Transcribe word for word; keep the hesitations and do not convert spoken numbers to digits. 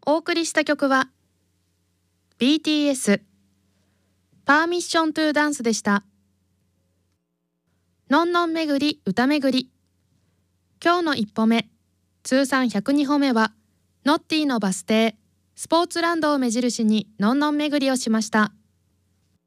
お送りした曲は ビーティーエス パーミッショントゥーダンスでした。のんのんめぐり歌めぐり。今日の一歩目、通算ひゃくにほめはノッティのバス停、スポーツランドを目印にのんのんめぐりをしました。